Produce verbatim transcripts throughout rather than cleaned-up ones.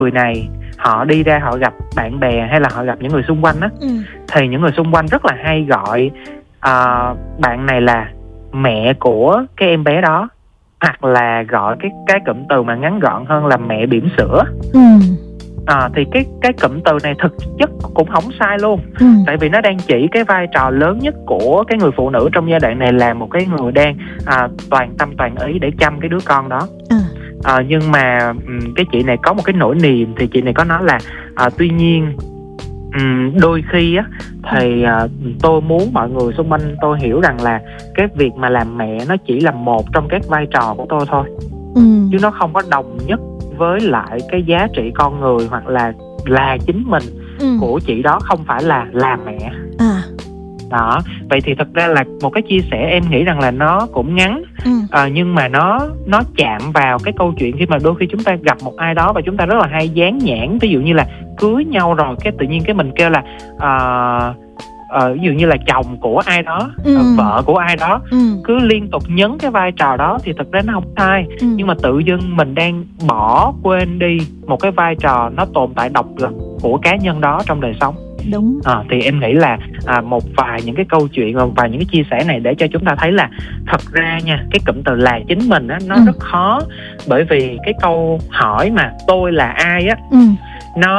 người này họ đi ra họ gặp bạn bè hay là họ gặp những người xung quanh á, ừ. thì những người xung quanh rất là hay gọi uh, bạn này là mẹ của cái em bé đó, hoặc là gọi cái cái cụm từ mà ngắn gọn hơn là mẹ bỉm sữa. ừ. À, thì cái cái cụm từ này thực chất cũng không sai luôn, ừ. tại vì nó đang chỉ cái vai trò lớn nhất của cái người phụ nữ trong giai đoạn này là một cái người đang à, toàn tâm toàn ý để chăm cái đứa con đó. ừ. À, nhưng mà cái chị này có một cái nỗi niềm, thì chị này có nói là à, tuy nhiên um, đôi khi á thì à, tôi muốn mọi người xung quanh tôi hiểu rằng là cái việc mà làm mẹ nó chỉ là một trong các vai trò của tôi thôi, ừ. chứ nó không có đồng nhất với lại cái giá trị con người hoặc là là chính mình ừ. của chị đó, không phải là làm mẹ. À. Đó, vậy thì thật ra là một cái chia sẻ em nghĩ rằng là nó cũng ngắn, ừ. à, nhưng mà nó nó chạm vào cái câu chuyện khi mà đôi khi chúng ta gặp một ai đó và chúng ta rất là hay dán nhãn, ví dụ như là cưới nhau rồi cái tự nhiên cái mình kêu là uh, uh, ví dụ như là chồng của ai đó, ừ. uh, vợ của ai đó, ừ. cứ liên tục nhấn cái vai trò đó, thì thật ra nó không sai, ừ. nhưng mà tự dưng mình đang bỏ quên đi một cái vai trò nó tồn tại độc lập của cá nhân đó trong đời sống. Đúng. À, thì em nghĩ là à, một vài những cái câu chuyện và những cái chia sẻ này để cho chúng ta thấy là thật ra nha, cái cụm từ là chính mình á, nó ừ. rất khó, bởi vì cái câu hỏi mà tôi là ai á, ừ. nó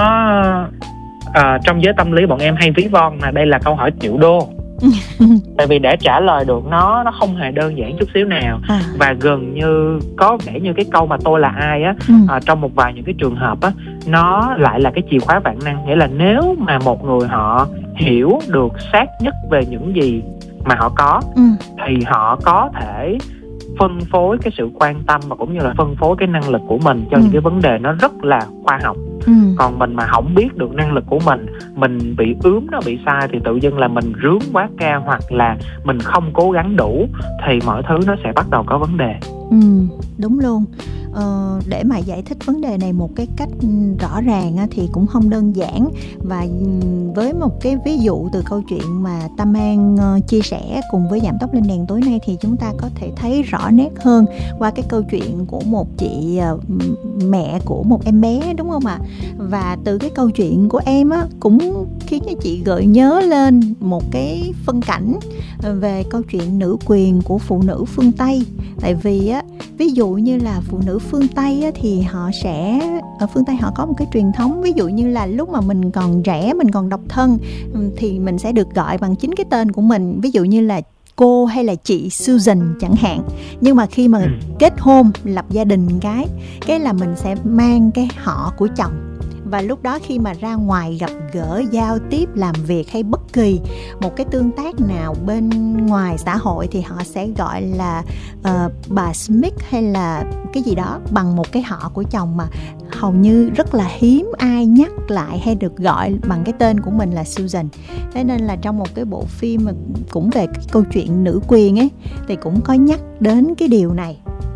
à, trong giới tâm lý bọn em hay ví von là đây là câu hỏi triệu đô. Tại vì để trả lời được nó nó không hề đơn giản chút xíu nào, à. Và gần như có vẻ như cái câu mà tôi là ai á, ừ. à, trong một vài những cái trường hợp á, nó lại là cái chìa khóa vạn năng. Nghĩa là nếu mà một người họ hiểu được xác nhất về những gì mà họ có, ừ. thì họ có thể phân phối cái sự quan tâm và cũng như là phân phối cái năng lực của mình cho ừ. những cái vấn đề nó rất là khoa học. ừ. Còn mình mà không biết được năng lực của mình, mình bị ướm, nó bị sai, thì tự dưng là mình rướn quá cao hoặc là mình không cố gắng đủ, thì mọi thứ nó sẽ bắt đầu có vấn đề. Ừ, đúng luôn. Ờ, để mà giải thích vấn đề này một cái cách rõ ràng á, thì cũng không đơn giản. Và với một cái ví dụ từ câu chuyện mà Tâm An uh, chia sẻ cùng với Giảm Tốc Lên Đèn tối nay, thì chúng ta có thể thấy rõ nét hơn qua cái câu chuyện của một chị uh, mẹ của một em bé, đúng không ạ? Và từ cái câu chuyện của em á, cũng khiến cho chị gợi nhớ lên một cái phân cảnh về câu chuyện nữ quyền của phụ nữ phương Tây. Tại vì á, ví dụ như là phụ nữ phương Tây á, thì họ sẽ ở phương Tây họ có một cái truyền thống, ví dụ như là lúc mà mình còn trẻ, mình còn độc thân, thì mình sẽ được gọi bằng chính cái tên của mình, ví dụ như là cô hay là chị Susan chẳng hạn. Nhưng mà khi mà kết hôn, lập gia đình cái cái là mình sẽ mang cái họ của chồng. Và lúc đó khi mà ra ngoài gặp gỡ, giao tiếp, làm việc hay bất kỳ một cái tương tác nào bên ngoài xã hội, thì họ sẽ gọi là uh, bà Smith hay là cái gì đó bằng một cái họ của chồng mà hầu như rất là hiếm ai nhắc lại hay được gọi bằng cái tên của mình là Susan. Thế nên là trong một cái bộ phim mà cũng về cái câu chuyện nữ quyền ấy, thì cũng có nhắc đến cái điều này.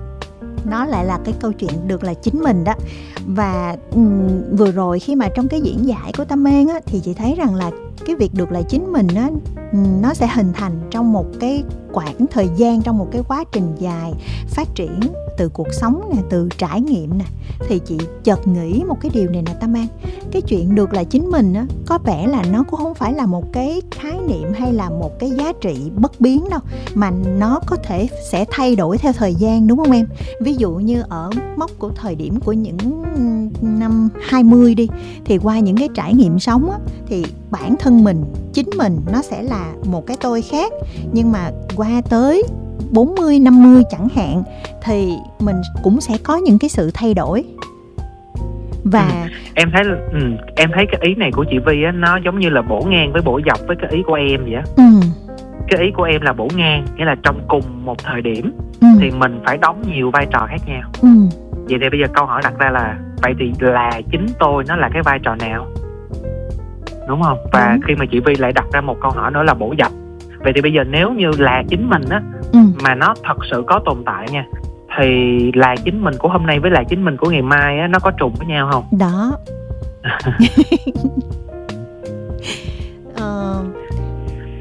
Nó lại là cái câu chuyện được là chính mình đó. Và um, vừa rồi khi mà trong cái diễn giải của Tâm An á, thì chị thấy rằng là cái việc được là chính mình á, nó sẽ hình thành trong một cái quãng thời gian, trong một cái quá trình dài phát triển từ cuộc sống nè, từ trải nghiệm nè. Thì chị chợt nghĩ một cái điều này nè Tâm An, cái chuyện được là chính mình á, có vẻ là nó cũng không phải là một cái khái niệm hay là một cái giá trị bất biến đâu, mà nó có thể sẽ thay đổi theo thời gian, đúng không em? Ví dụ như ở mốc của thời điểm của những năm hai mươi đi, thì qua những cái trải nghiệm sống á, thì bản thân mình, chính mình nó sẽ là một cái tôi khác. Nhưng mà qua tới bốn mươi, năm mươi chẳng hạn, thì mình cũng sẽ có những cái sự thay đổi. Và ừ, em thấy ừ, em thấy cái ý này của chị Vi á, nó giống như là bổ ngang với bổ dọc với cái ý của em vậy á. ừ. Cái ý của em là bổ ngang, nghĩa là trong cùng một thời điểm ừ. thì mình phải đóng nhiều vai trò khác nhau. ừ. Vậy thì bây giờ câu hỏi đặt ra là vậy thì là chính tôi nó là cái vai trò nào, đúng không? Và ừ. khi mà chị Vi lại đặt ra một câu hỏi nữa là bổ dọc, vậy thì bây giờ nếu như là chính mình á ừ. mà nó thật sự có tồn tại nha, thì là chính mình của hôm nay với là chính mình của ngày mai á, nó có trùng với nhau không? Đó. ờ,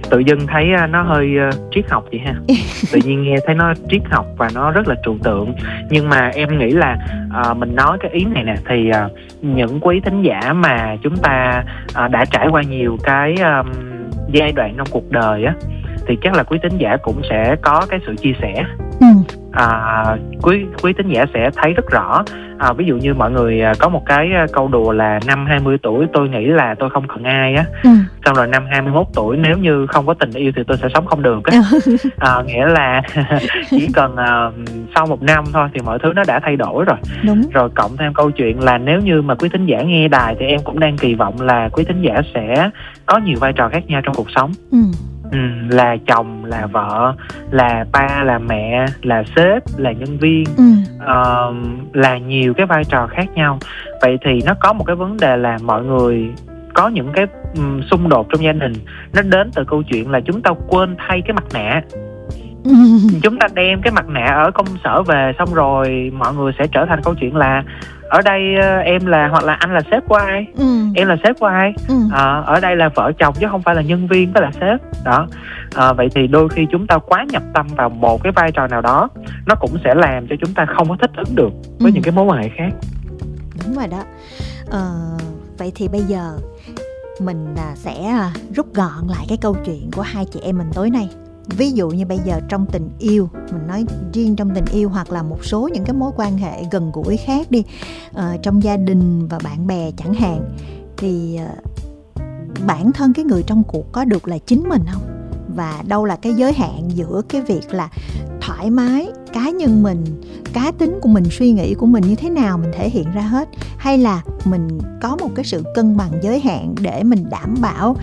tự dưng thấy nó hơi uh, triết học vậy ha. Tự nhiên nghe thấy nó triết học và nó rất là trừu tượng. Nhưng mà em nghĩ là uh, mình nói cái ý này nè, thì uh, những quý thính giả mà chúng ta uh, đã trải qua nhiều cái um, giai đoạn trong cuộc đời á, thì chắc là quý thính giả cũng sẽ có cái sự chia sẻ. ừ. à, quý quý thính giả sẽ thấy rất rõ. À, ví dụ như mọi người có một cái câu đùa là năm hai mươi tuổi tôi nghĩ là tôi không cần ai á, ừ. xong rồi năm hai mươi mốt tuổi nếu như không có tình yêu thì tôi sẽ sống không được á. À, nghĩa là chỉ cần uh, sau một năm thôi thì mọi thứ nó đã thay đổi rồi. Đúng. Rồi cộng thêm câu chuyện là nếu như mà quý thính giả nghe đài thì em cũng đang kỳ vọng là quý thính giả sẽ có nhiều vai trò khác nhau trong cuộc sống. ừ. Ừ, là chồng, là vợ, là ba, là mẹ, là sếp, là nhân viên, ừ. uh, là nhiều cái vai trò khác nhau. Vậy thì nó có một cái vấn đề là mọi người có những cái um, xung đột trong gia đình. Nó đến từ câu chuyện là chúng ta quên thay cái mặt nạ. ừ. Chúng ta đem cái mặt nạ ở công sở về, xong rồi mọi người sẽ trở thành câu chuyện là ở đây uh, em là, hoặc là anh là sếp của ai, ừ. em là sếp của ai, ừ. à, ở đây là vợ chồng chứ không phải là nhân viên với là sếp đó. À, vậy thì đôi khi chúng ta quá nhập tâm vào một cái vai trò nào đó, nó cũng sẽ làm cho chúng ta không có thích ứng được với ừ. những cái mối quan hệ khác. Đúng rồi đó. Ờ, vậy thì bây giờ mình sẽ rút gọn lại cái câu chuyện của hai chị em mình tối nay. Ví dụ như bây giờ trong tình yêu, mình nói riêng trong tình yêu hoặc là một số những cái mối quan hệ gần gũi khác đi, ờ, trong gia đình và bạn bè chẳng hạn, thì uh, bản thân cái người trong cuộc có được là chính mình không? Và đâu là cái giới hạn giữa cái việc là thoải mái, cá nhân mình, cá tính của mình, suy nghĩ của mình như thế nào mình thể hiện ra hết, hay là mình có một cái sự cân bằng giới hạn để mình đảm bảo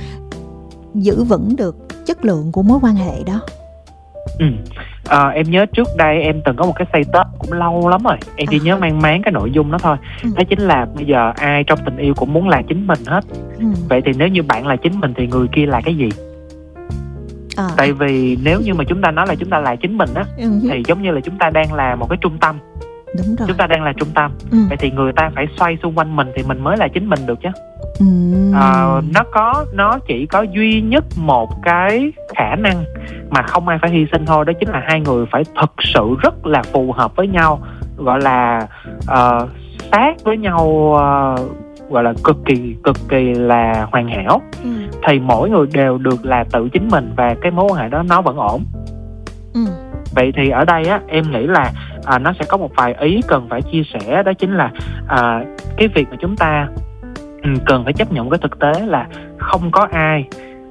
giữ vững được chất lượng của mối quan hệ đó. Ừ. À, em nhớ trước đây em từng có một cái status cũng lâu lắm rồi, em chỉ à. nhớ mang máng cái nội dung đó thôi. ừ. Đó chính là bây giờ ai trong tình yêu cũng muốn là chính mình hết. ừ. Vậy thì nếu như bạn là chính mình thì người kia là cái gì? À. Tại vì nếu như mà chúng ta nói là chúng ta là chính mình á, ừ. thì giống như là chúng ta đang là một cái trung tâm. Đúng rồi. Chúng ta đang là trung tâm. ừ. Vậy thì người ta phải xoay xung quanh mình thì mình mới là chính mình được chứ. ừ. à, Nó có Nó chỉ có duy nhất một cái khả năng mà không ai phải hy sinh thôi, đó chính là hai người phải thực sự rất là phù hợp với nhau, gọi là uh, sát với nhau, uh, gọi là cực kỳ cực kỳ là hoàn hảo. ừ. Thì mỗi người đều được là tự chính mình và cái mối quan hệ đó nó vẫn ổn. ừ. Vậy thì ở đây á, em nghĩ là à, nó sẽ có một vài ý cần phải chia sẻ, đó chính là à, cái việc mà chúng ta um, cần phải chấp nhận cái thực tế là không có ai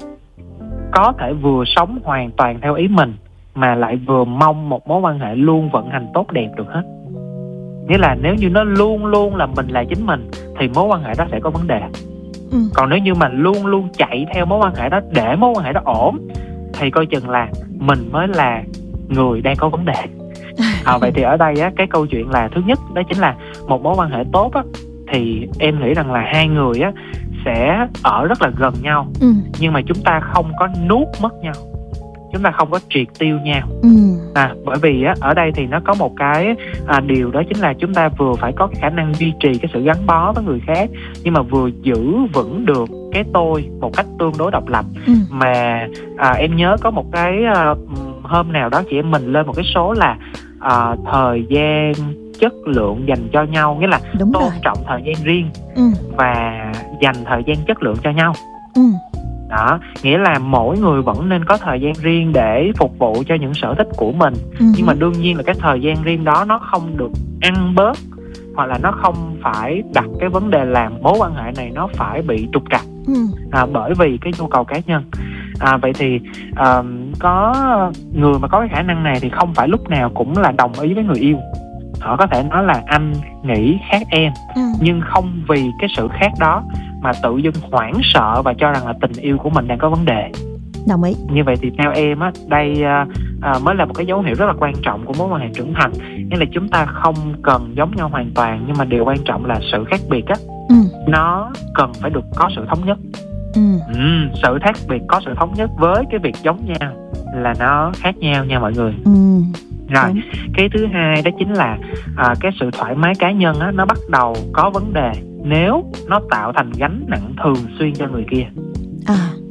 có thể vừa sống hoàn toàn theo ý mình mà lại vừa mong một mối quan hệ luôn vận hành tốt đẹp được hết. Nghĩa là nếu như nó luôn luôn là mình là chính mình thì mối quan hệ đó sẽ có vấn đề. ừ. Còn nếu như mà luôn luôn chạy theo mối quan hệ đó để mối quan hệ đó ổn thì coi chừng là mình mới là người đang có vấn đề. À, vậy thì ở đây á, cái câu chuyện là thứ nhất đó chính là một mối quan hệ tốt á, thì em nghĩ rằng là hai người á sẽ ở rất là gần nhau. ừ. Nhưng mà chúng ta không có nuốt mất nhau, chúng ta không có triệt tiêu nhau. ừ. à, Bởi vì á, ở đây thì nó có một cái à, điều đó chính là chúng ta vừa phải có cái khả năng duy trì cái sự gắn bó với người khác, nhưng mà vừa giữ vững được cái tôi một cách tương đối độc lập. ừ. Mà à, em nhớ có một cái à, hôm nào đó chị em mình lên một cái số là à, thời gian chất lượng dành cho nhau, nghĩa là Đúng tôn rồi. trọng thời gian riêng ừ. và dành thời gian chất lượng cho nhau. ừ. Đó, nghĩa là mỗi người vẫn nên có thời gian riêng để phục vụ cho những sở thích của mình. ừ. Nhưng mà đương nhiên là cái thời gian riêng đó nó không được ăn bớt, hoặc là nó không phải đặt cái vấn đề làm mối quan hệ này nó phải bị trục trặc ừ. à, bởi vì cái nhu cầu cá nhân. À, vậy thì uh, có người mà có cái khả năng này thì không phải lúc nào cũng là đồng ý với người yêu. Họ có thể nói là anh nghĩ khác em, ừ. nhưng không vì cái sự khác đó mà tự dưng hoảng sợ và cho rằng là tình yêu của mình đang có vấn đề. Đồng ý. Như vậy thì theo em á, đây à, mới là một cái dấu hiệu rất là quan trọng của mối quan hệ trưởng thành. Nghĩa là chúng ta không cần giống nhau hoàn toàn, nhưng mà điều quan trọng là sự khác biệt á, ừ. nó cần phải được có sự thống nhất. ừ. Ừ, sự khác biệt có sự thống nhất với cái việc giống nhau là nó khác nhau nha mọi người. ừ. Rồi, Đúng. Cái thứ hai đó chính là à, cái sự thoải mái cá nhân á, nó bắt đầu có vấn đề nếu nó tạo thành gánh nặng thường xuyên cho người kia. À.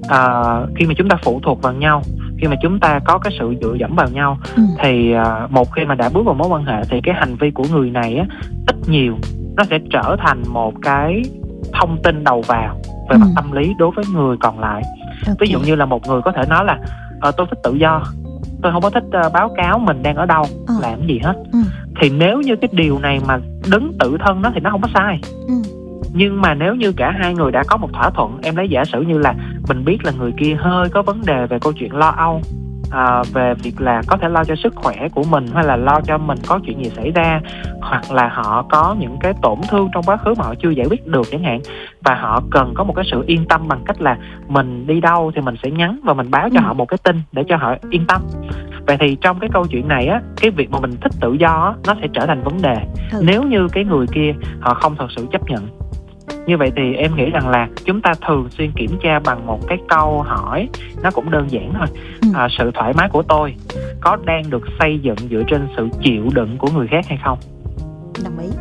uh, khi mà chúng ta phụ thuộc vào nhau, khi mà chúng ta có cái sự dựa dẫm vào nhau, ừ. thì uh, một khi mà đã bước vào mối quan hệ thì cái hành vi của người này á, ít nhiều nó sẽ trở thành một cái thông tin đầu vào về mặt ừ. tâm lý đối với người còn lại. Okay. Ví dụ như là một người có thể nói là uh, tôi thích tự do, tôi không có thích uh, báo cáo mình đang ở đâu, ừ. làm gì hết. ừ. Thì nếu như cái điều này mà đứng tự thân nó thì nó không có sai. ừ. Nhưng mà nếu như cả hai người đã có một thỏa thuận, em lấy giả sử như là mình biết là người kia hơi có vấn đề về câu chuyện lo âu, à, về việc là có thể lo cho sức khỏe của mình, hay là lo cho mình có chuyện gì xảy ra, hoặc là họ có những cái tổn thương trong quá khứ mà họ chưa giải quyết được chẳng hạn, và họ cần có một cái sự yên tâm bằng cách là mình đi đâu thì mình sẽ nhắn và mình báo cho ừ. họ một cái tin để cho họ yên tâm. Vậy thì trong cái câu chuyện này á, cái việc mà mình thích tự do á, nó sẽ trở thành vấn đề ừ. nếu như cái người kia họ không thật sự chấp nhận. Như vậy thì em nghĩ rằng là chúng ta thường xuyên kiểm tra bằng một cái câu hỏi, nó cũng đơn giản thôi. ừ. à, Sự thoải mái của tôi có đang được xây dựng dựa trên sự chịu đựng của người khác hay không? Đồng ý.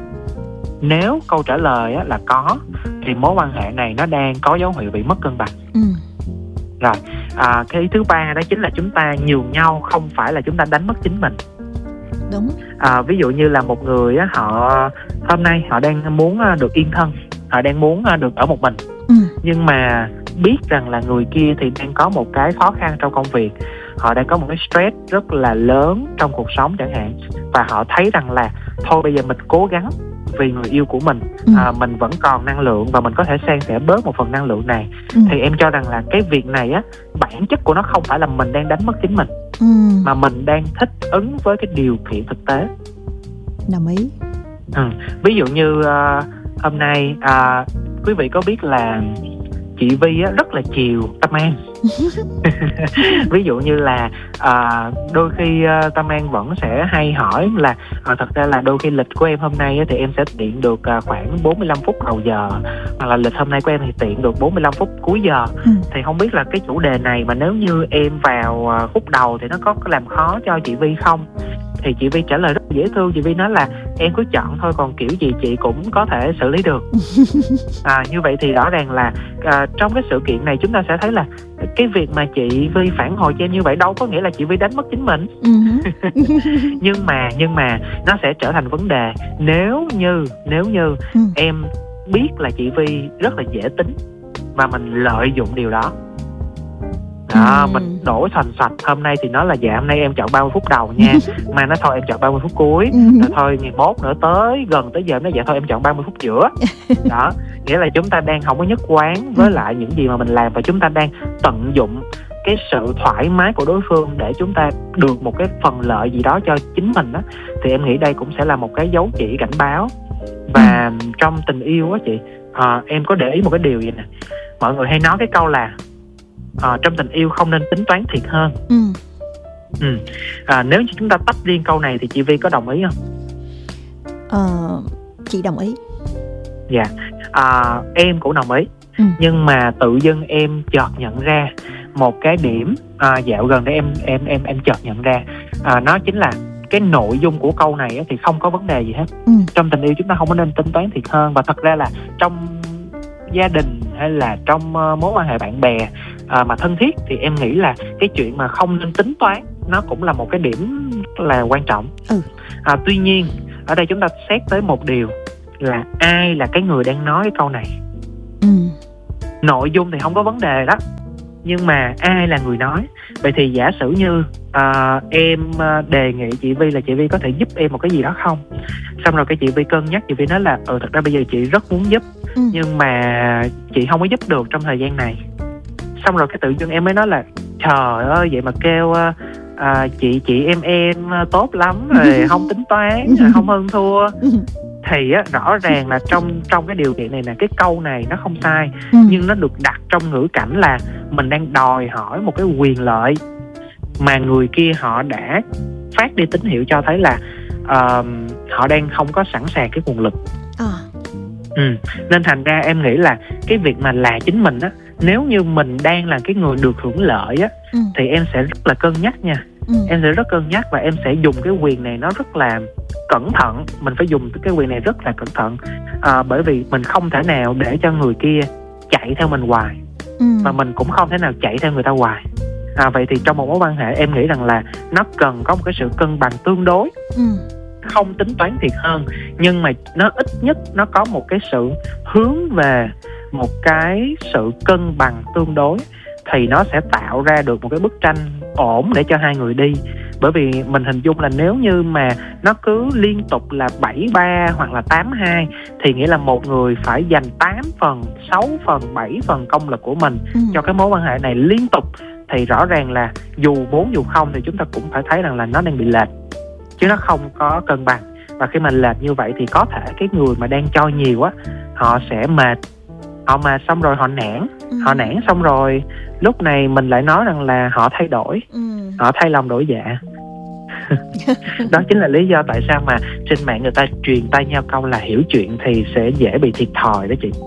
Nếu câu trả lời á, là có, thì mối quan hệ này nó đang có dấu hiệu bị mất cân bằng. ừ. Rồi, à, cái ý thứ ba đó chính là chúng ta nhường nhau, không phải là chúng ta đánh mất chính mình. Đúng. À, ví dụ như là một người á, họ hôm nay họ đang muốn được yên thân, họ đang muốn được ở một mình, ừ. nhưng mà biết rằng là người kia thì đang có một cái khó khăn trong công việc, họ đang có một cái stress rất là lớn trong cuộc sống chẳng hạn, và họ thấy rằng là thôi bây giờ mình cố gắng vì người yêu của mình, ừ. à, mình vẫn còn năng lượng và mình có thể san sẻ bớt một phần năng lượng này, ừ. thì em cho rằng là cái việc này á, bản chất của nó không phải là mình đang đánh mất chính mình, ừ. mà mình đang thích ứng với cái điều kiện thực tế. Đồng ý. ừ. Ví dụ như uh, hôm nay uh, quý vị có biết là chị Vi á, rất là chiều Tâm An. Ví dụ như là à, đôi khi uh, Tâm An vẫn sẽ hay hỏi là à, thật ra là đôi khi lịch của em hôm nay á, thì em sẽ tiện được uh, khoảng bốn mươi lăm phút đầu giờ, hoặc là lịch hôm nay của em thì tiện được bốn mươi lăm phút cuối giờ. ừ. Thì không biết là cái chủ đề này mà nếu như em vào uh, phút đầu thì nó có làm khó cho chị Vi không? Thì chị Vi trả lời rất dễ thương. Chị Vi nói là em cứ chọn thôi, còn kiểu gì chị cũng có thể xử lý được. à, Như vậy thì rõ ràng là à, trong cái sự kiện này chúng ta sẽ thấy là cái việc mà chị Vi phản hồi cho em như vậy đâu có nghĩa là chị Vi đánh mất chính mình. nhưng mà nhưng mà nó sẽ trở thành vấn đề nếu như nếu như ừ. em biết là chị Vi rất là dễ tính và mình lợi dụng điều đó. Đó, ừ. mình đổi thành sạch. Hôm nay thì nói là dạ hôm nay em chọn ba mươi phút đầu nha, mà nó thôi em chọn ba mươi phút cuối, ừ. rồi thôi ngày mốt nữa tới gần tới giờ nó dạ thôi em chọn ba mươi phút giữa. Đó, nghĩa là chúng ta đang không có nhất quán với lại những gì mà mình làm, và chúng ta đang tận dụng cái sự thoải mái của đối phương để chúng ta được một cái phần lợi gì đó cho chính mình đó. Thì em nghĩ đây cũng sẽ là một cái dấu chỉ cảnh báo. Và ừ. trong tình yêu á chị, à, em có để ý một cái điều gì nè, mọi người hay nói cái câu là À, trong tình yêu không nên tính toán thiệt hơn. ừ. Ừ. À, nếu như chúng ta tách riêng câu này thì chị Vi có đồng ý không? Ờ, chị đồng ý. Dạ, à, em cũng đồng ý. ừ. Nhưng mà tự dưng em chợt nhận ra một cái điểm à, dạo gần đây em em em em chợt nhận ra, à, nó chính là cái nội dung của câu này thì không có vấn đề gì hết. ừ. Trong tình yêu chúng ta không có nên tính toán thiệt hơn. Và thật ra là trong gia đình hay là trong uh, mối quan hệ bạn bè uh, mà thân thiết thì em nghĩ là cái chuyện mà không nên tính toán nó cũng là một cái điểm là quan trọng. ừ. à, Tuy nhiên ở đây chúng ta xét tới một điều là ai là cái người đang nói cái câu này. ừ. Nội dung thì không có vấn đề đó, nhưng mà ai là người nói. Vậy thì giả sử như uh, em đề nghị chị Vi là chị Vi có thể giúp em một cái gì đó không, xong rồi cái chị Vi cân nhắc, chị Vi nói là ừ thật ra bây giờ chị rất muốn giúp, ừ. nhưng mà chị không có giúp được trong thời gian này. Xong rồi cái tự dưng em mới nói là trời ơi vậy mà kêu à, chị chị em em tốt lắm rồi, không tính toán, không hơn thua. Thì á, rõ ràng là trong trong cái điều kiện này nè, cái câu này nó không sai, ừ. nhưng nó được đặt trong ngữ cảnh là mình đang đòi hỏi một cái quyền lợi mà người kia họ đã phát đi tín hiệu cho thấy là uh, họ đang không có sẵn sàng cái nguồn lực. à. ừ. Nên thành ra em nghĩ là cái việc mà là chính mình á, nếu như mình đang là cái người được hưởng lợi á, ừ. thì em sẽ rất là cân nhắc nha. ừ. Em sẽ rất cân nhắc và em sẽ dùng cái quyền này nó rất là cẩn thận. Mình phải dùng cái quyền này rất là cẩn thận, à, bởi vì mình không thể nào để cho người kia chạy theo mình hoài. ừ. và mình cũng không thể nào chạy theo người ta hoài. À, vậy thì trong một mối quan hệ em nghĩ rằng là nó cần có một cái sự cân bằng tương đối, ừ. không tính toán thiệt hơn, nhưng mà nó ít nhất nó có một cái sự hướng về một cái sự cân bằng tương đối, thì nó sẽ tạo ra được một cái bức tranh ổn để cho hai người đi. Bởi vì mình hình dung là nếu như mà nó cứ liên tục là bảy ba hoặc là tám hai thì nghĩa là một người phải dành tám phần, sáu phần, bảy phần công lực của mình ừ. cho cái mối quan hệ này liên tục, thì rõ ràng là dù muốn dù không thì chúng ta cũng phải thấy rằng là nó đang bị lệch, chứ nó không có cân bằng. Và khi mà lệch như vậy thì có thể cái người mà đang cho nhiều á, họ sẽ mệt, họ mệt xong rồi họ nản, ừ. họ nản xong rồi lúc này mình lại nói rằng là họ thay đổi, ừ. họ thay lòng đổi dạ. Đó chính là lý do tại sao mà trên mạng người ta truyền tay nhau câu là hiểu chuyện thì sẽ dễ bị thiệt thòi đó chị.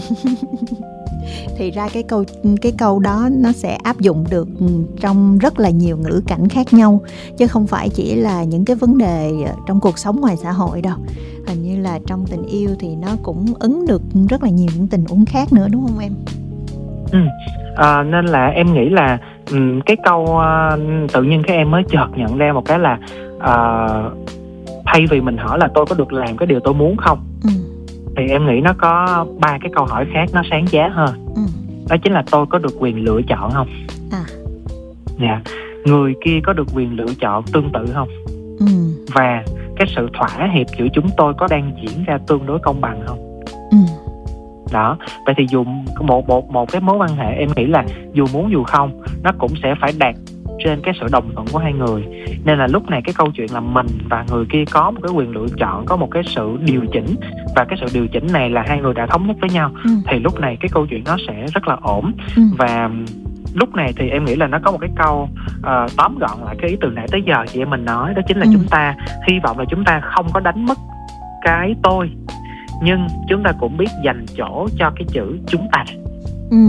Thì ra cái câu cái câu đó nó sẽ áp dụng được trong rất là nhiều ngữ cảnh khác nhau, chứ không phải chỉ là những cái vấn đề trong cuộc sống ngoài xã hội đâu. Hình như là trong tình yêu thì nó cũng ứng được rất là nhiều những tình huống khác nữa, đúng không em? Ừ. À, nên là em nghĩ là um, cái câu uh, tự nhiên cái em mới chợt nhận ra một cái là uh, thay vì mình hỏi là tôi có được làm cái điều tôi muốn không, ừ. thì em nghĩ nó có ba cái câu hỏi khác nó sáng giá hơn. ừ. Đó chính là tôi có được quyền lựa chọn không, à. dạ. người kia có được quyền lựa chọn tương tự không, ừ. và cái sự thỏa hiệp giữa chúng tôi có đang diễn ra tương đối công bằng không. ừ. Đó, vậy thì dù một, một, một cái mối quan hệ em nghĩ là dù muốn dù không, nó cũng sẽ phải đạt trên cái sự đồng thuận của hai người. Nên là lúc này cái câu chuyện là mình và người kia có một cái quyền lựa chọn, có một cái sự điều chỉnh, và cái sự điều chỉnh này là hai người đã thống nhất với nhau, ừ. thì lúc này cái câu chuyện nó sẽ rất là ổn. ừ. Và lúc này thì em nghĩ là nó có một cái câu uh, tóm gọn lại cái ý từ nãy tới giờ chị em mình nói, đó chính là ừ. chúng ta hy vọng là chúng ta không có đánh mất cái tôi, nhưng chúng ta cũng biết dành chỗ cho cái chữ chúng ta. Ừ.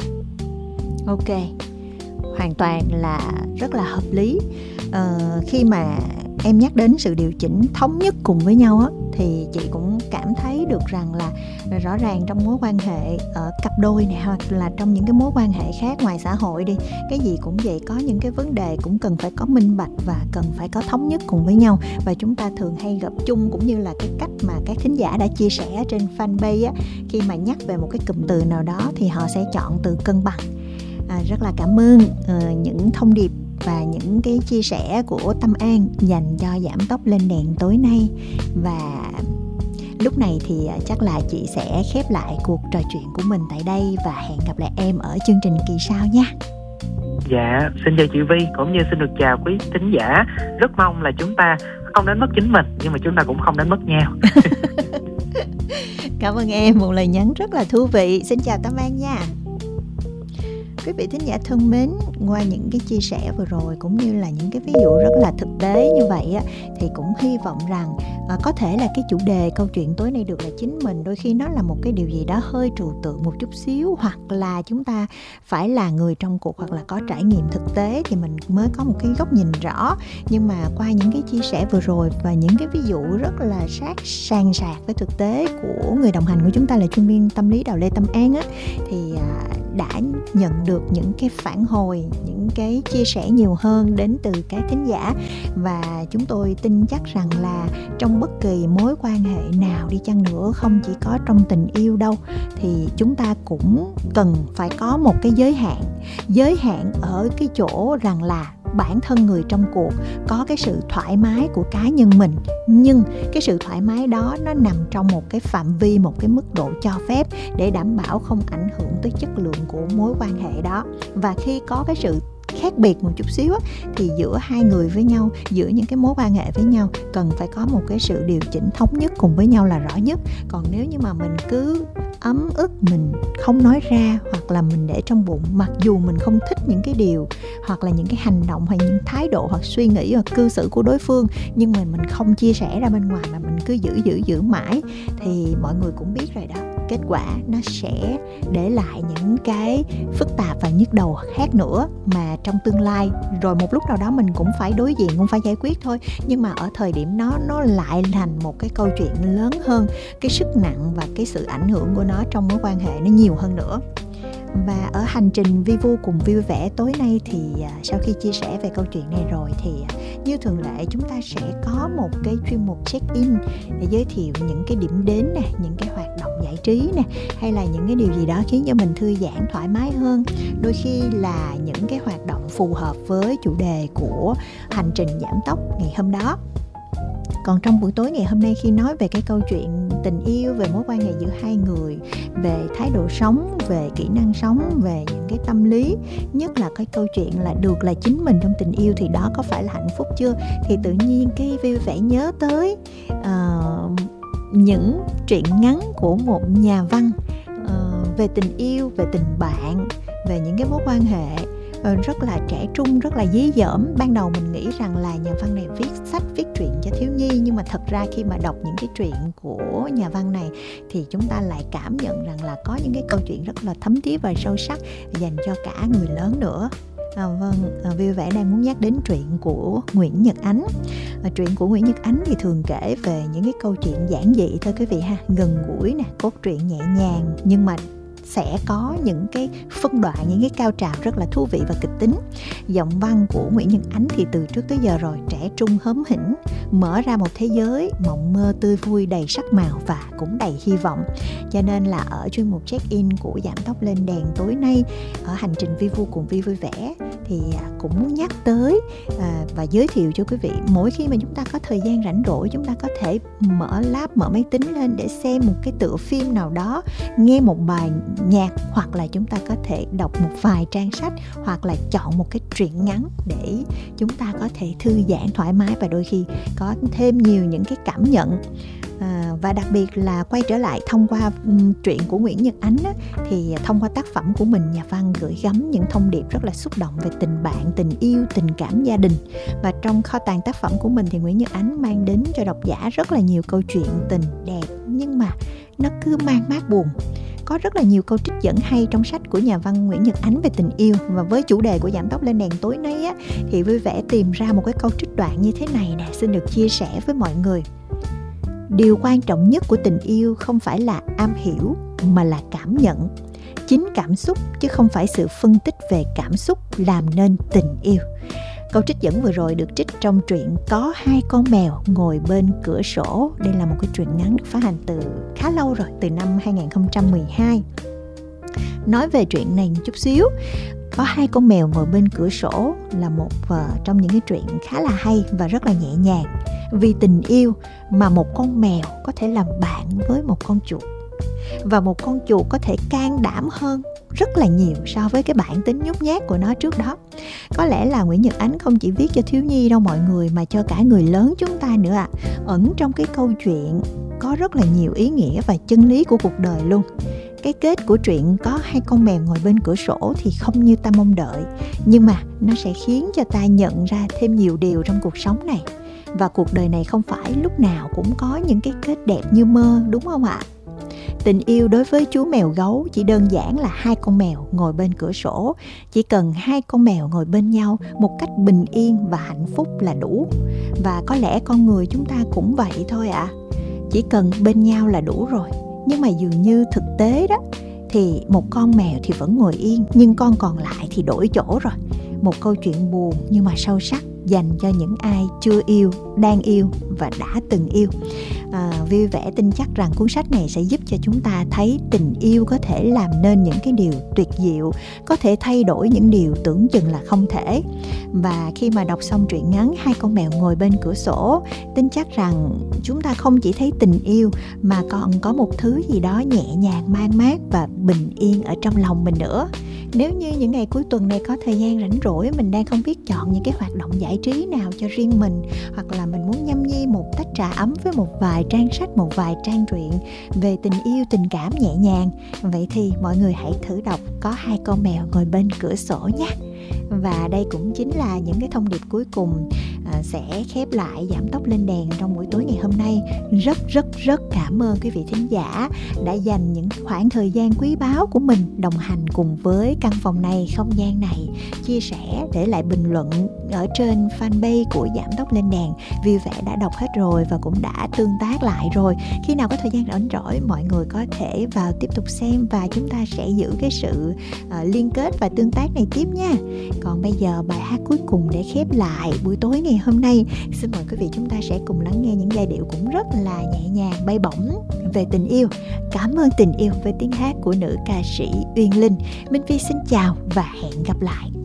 Ok, hoàn toàn là rất là hợp lý. Ờ, khi mà em nhắc đến sự điều chỉnh thống nhất cùng với nhau á, thì chị cũng cảm thấy được rằng là rõ ràng trong mối quan hệ ở cặp đôi này, hoặc là trong những cái mối quan hệ khác ngoài xã hội đi, cái gì cũng vậy, có những cái vấn đề cũng cần phải có minh bạch và cần phải có thống nhất cùng với nhau. Và chúng ta thường hay gặp chung, cũng như là cái cách mà các thính giả đã chia sẻ trên fanpage á, khi mà nhắc về một cái cụm từ nào đó thì họ sẽ chọn từ cân bằng. À, rất là cảm ơn uh, những thông điệp và những cái chia sẻ của Tâm An dành cho Giảm Tốc Lên Đèn tối nay. Và lúc này thì chắc là chị sẽ khép lại cuộc trò chuyện của mình tại đây, và hẹn gặp lại em ở chương trình kỳ sau nha. Dạ, xin chào chị Vi, cũng như xin được chào quý thính giả. Rất mong là chúng ta không đánh mất chính mình, nhưng mà chúng ta cũng không đánh mất nhau. Cảm ơn em, một lời nhắn rất là thú vị. Xin chào Tâm An nha. Quý vị thính giả thân mến, qua những cái chia sẻ vừa rồi cũng như là những cái ví dụ rất là thực tế như vậy á, thì cũng hy vọng rằng à, có thể là cái chủ đề câu chuyện tối nay được là chính mình. Đôi khi nó là một cái điều gì đó hơi trừu tượng một chút xíu, hoặc là chúng ta phải là người trong cuộc, hoặc là có trải nghiệm thực tế thì mình mới có một cái góc nhìn rõ. Nhưng mà qua những cái chia sẻ vừa rồi và những cái ví dụ rất là sát sàn sạc với thực tế của người đồng hành của chúng ta là chuyên viên tâm lý Đào Lê Tâm An á, thì à, đã nhận được những cái phản hồi, những cái chia sẻ nhiều hơn đến từ các thính giả. Và chúng tôi tin chắc rằng là trong bất kỳ mối quan hệ nào đi chăng nữa, không chỉ có trong tình yêu đâu, thì chúng ta cũng cần phải có một cái giới hạn. Giới hạn ở cái chỗ rằng là bản thân người trong cuộc có cái sự thoải mái của cá nhân mình, nhưng cái sự thoải mái đó nó nằm trong một cái phạm vi, một cái mức độ cho phép, để đảm bảo không ảnh hưởng tới chất lượng của mối quan hệ đó. Và khi có cái sự khác biệt một chút xíu á, thì giữa hai người với nhau, giữa những cái mối quan hệ với nhau, cần phải có một cái sự điều chỉnh thống nhất cùng với nhau là rõ nhất. Còn nếu như mà mình cứ ấm ức, mình không nói ra, hoặc là mình để trong bụng, mặc dù mình không thích những cái điều hoặc là những cái hành động hoặc những thái độ hoặc suy nghĩ hoặc cư xử của đối phương, nhưng mà mình không chia sẻ ra bên ngoài mà mình cứ giữ giữ giữ mãi, thì mọi người cũng biết rồi đó, kết quả nó sẽ để lại những cái phức tạp và nhức đầu khác nữa, mà trong tương lai rồi một lúc nào đó mình cũng phải đối diện, cũng phải giải quyết thôi. Nhưng mà ở thời điểm nó nó lại thành một cái câu chuyện lớn hơn, cái sức nặng và cái sự ảnh hưởng của nó trong mối quan hệ nó nhiều hơn nữa. Và ở hành trình vi vu cùng vui vẻ tối nay thì sau khi chia sẻ về câu chuyện này rồi thì như thường lệ chúng ta sẽ có một cái chuyên mục check-in để giới thiệu những cái điểm đến nè, những cái hoạt động giải trí nè, hay là những cái điều gì đó khiến cho mình thư giãn thoải mái hơn. Đôi khi là những cái hoạt động phù hợp với chủ đề của hành trình giảm tốc ngày hôm đó. Còn trong buổi tối ngày hôm nay, khi nói về cái câu chuyện tình yêu, về mối quan hệ giữa hai người, về thái độ sống, về kỹ năng sống, về những cái tâm lý, nhất là cái câu chuyện là được là chính mình trong tình yêu thì đó có phải là hạnh phúc chưa, thì tự nhiên cái vui vẻ nhớ tới uh, những truyện ngắn của một nhà văn uh, về tình yêu, về tình bạn, về những cái mối quan hệ rất là trẻ trung, rất là dí dỏm. Ban đầu mình nghĩ rằng là nhà văn này viết sách, viết truyện cho thiếu nhi, nhưng mà thật ra khi mà đọc những cái truyện của nhà văn này thì chúng ta lại cảm nhận rằng là có những cái câu chuyện rất là thấm thía và sâu sắc dành cho cả người lớn nữa. À, vâng, à, vui vẻ đang muốn nhắc đến truyện của Nguyễn Nhật Ánh. À, truyện của Nguyễn Nhật Ánh thì thường kể về những cái câu chuyện giản dị thôi quý vị ha, gần gũi nè, cốt truyện nhẹ nhàng, nhưng mà sẽ có những cái phân đoạn, những cái cao trào rất là thú vị và kịch tính. Giọng văn của Nguyễn Nhật Ánh thì từ trước tới giờ rồi trẻ trung hớm hỉnh, mở ra một thế giới mộng mơ tươi vui đầy sắc màu và cũng đầy hy vọng. Cho nên là ở chuyên mục check-in của Giảm Tốc Lên Đèn tối nay, ở hành trình vi vu cùng vi vui vẻ, thì cũng muốn nhắc tới à, và giới thiệu cho quý vị, mỗi khi mà chúng ta có thời gian rảnh rỗi, chúng ta có thể mở lap, mở máy tính lên để xem một cái tựa phim nào đó, nghe một bài nhạc, hoặc là chúng ta có thể đọc một vài trang sách, hoặc là chọn một cái truyện ngắn để chúng ta có thể thư giãn thoải mái và đôi khi có thêm nhiều những cái cảm nhận. À, và đặc biệt là quay trở lại thông qua um, truyện của Nguyễn Nhật Ánh á, thì thông qua tác phẩm của mình, nhà văn gửi gắm những thông điệp rất là xúc động về tình bạn, tình yêu, tình cảm gia đình. Và trong kho tàng tác phẩm của mình thì Nguyễn Nhật Ánh mang đến cho độc giả rất là nhiều câu chuyện tình đẹp, nhưng mà nó cứ mang mát buồn. Có rất là nhiều câu trích dẫn hay trong sách của nhà văn Nguyễn Nhật Ánh về tình yêu. Và với chủ đề của Giảm Tốc Lên Đèn tối nay á, thì vui vẻ tìm ra một cái câu trích đoạn như thế này nè, xin được chia sẻ với mọi người. Điều quan trọng nhất của tình yêu không phải là am hiểu mà là cảm nhận. Chính cảm xúc chứ không phải sự phân tích về cảm xúc làm nên tình yêu. Câu trích dẫn vừa rồi được trích trong truyện Có Hai Con Mèo Ngồi Bên Cửa Sổ. Đây là một cái truyện ngắn được phát hành từ khá lâu rồi, từ năm hai không một hai. Nói về truyện này một chút xíu. Có hai con mèo ngồi bên cửa sổ là một uh, trong những cái truyện khá là hay và rất là nhẹ nhàng. Vì tình yêu mà một con mèo có thể làm bạn với một con chuột, và một con chuột có thể can đảm hơn rất là nhiều so với cái bản tính nhút nhát của nó trước đó. Có lẽ là Nguyễn Nhật Ánh không chỉ viết cho thiếu nhi đâu mọi người, mà cho cả người lớn chúng ta nữa ạ. À. Ẩn trong cái câu chuyện có rất là nhiều ý nghĩa và chân lý của cuộc đời luôn. Cái kết của truyện Có Hai Con Mèo Ngồi Bên Cửa Sổ thì không như ta mong đợi, nhưng mà nó sẽ khiến cho ta nhận ra thêm nhiều điều trong cuộc sống này. Và cuộc đời này không phải lúc nào cũng có những cái kết đẹp như mơ, đúng không ạ? Tình yêu đối với chú mèo gấu chỉ đơn giản là hai con mèo ngồi bên cửa sổ. Chỉ cần hai con mèo ngồi bên nhau một cách bình yên và hạnh phúc là đủ. Và có lẽ con người chúng ta cũng vậy thôi ạ. À. Chỉ cần bên nhau là đủ rồi. Nhưng mà dường như thực tế đó, thì một con mèo thì vẫn ngồi yên, nhưng con còn lại thì đổi chỗ rồi. Một câu chuyện buồn nhưng mà sâu sắc, dành cho những ai chưa yêu, đang yêu và đã từng yêu. À, vui vẻ tin chắc rằng cuốn sách này sẽ giúp cho chúng ta thấy tình yêu có thể làm nên những cái điều tuyệt diệu, có thể thay đổi những điều tưởng chừng là không thể. Và khi mà đọc xong truyện ngắn Hai Con Mèo Ngồi Bên Cửa Sổ, tin chắc rằng chúng ta không chỉ thấy tình yêu mà còn có một thứ gì đó nhẹ nhàng, man mát và bình yên ở trong lòng mình nữa. Nếu như những ngày cuối tuần này có thời gian rảnh rỗi, mình đang không biết chọn những cái hoạt động giải trí nào cho riêng mình, hoặc là mình muốn nhâm nhi một tách trà ấm với một vài trang sách, một vài trang truyện về tình yêu, tình cảm nhẹ nhàng, vậy thì mọi người hãy thử đọc Có Hai Con Mèo Ngồi Bên Cửa Sổ nhé. Và đây cũng chính là những cái thông điệp cuối cùng à, sẽ khép lại Giảm Tốc Lên Đèn trong buổi tối ngày hôm nay. Rất rất rất cảm ơn quý vị thính giả đã dành những khoảng thời gian quý báu của mình đồng hành cùng với căn phòng này, không gian này, chia sẻ, để lại bình luận ở trên fanpage của Giảm Tốc Lên Đèn. Vui Vẻ đã đọc hết rồi và cũng đã tương tác lại rồi. Khi nào có thời gian rảnh rỗi, mọi người có thể vào tiếp tục xem và chúng ta sẽ giữ cái sự uh, liên kết và tương tác này tiếp nha. Còn bây giờ bài hát cuối cùng để khép lại buổi tối ngày hôm nay, xin mời quý vị chúng ta sẽ cùng lắng nghe những giai điệu cũng rất là nhẹ nhàng, bay bổng về tình yêu. Cảm ơn tình yêu với tiếng hát của nữ ca sĩ Uyên Linh. Minh Phi xin chào và hẹn gặp lại.